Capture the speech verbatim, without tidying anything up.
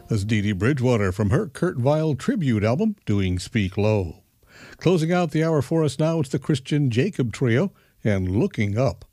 That's Dee Dee Bridgewater from her Kurt Vile tribute album, doing Speak Low. Closing out the hour for us now, it's the Christian Jacob Trio and Looking Up.